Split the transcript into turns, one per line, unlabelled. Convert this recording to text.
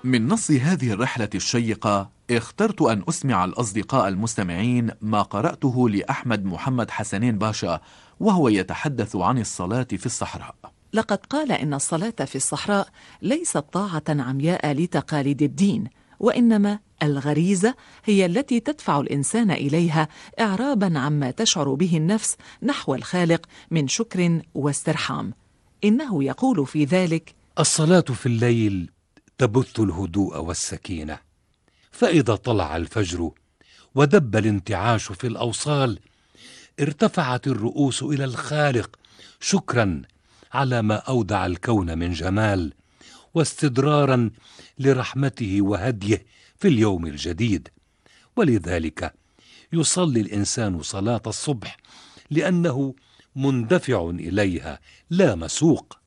من نص هذه الرحلة الشيقة اخترت أن أسمع الأصدقاء المستمعين ما قرأته لأحمد محمد حسنين باشا وهو يتحدث عن الصلاة في الصحراء.
لقد قال إن الصلاة في الصحراء ليست طاعة عمياء لتقاليد الدين، وإنما الغريزة هي التي تدفع الإنسان إليها إعرابا عما تشعر به النفس نحو الخالق من شكر واسترحام. إنه يقول في ذلك:
الصلاة في الليل تبث الهدوء والسكينة، فإذا طلع الفجر ودب الانتعاش في الأوصال ارتفعت الرؤوس إلى الخالق شكرا على ما أودع الكون من جمال، واستدرارا لرحمته وهديه في اليوم الجديد. ولذلك يصلي الإنسان صلاة الصبح لأنه مندفع إليها لا مسوق.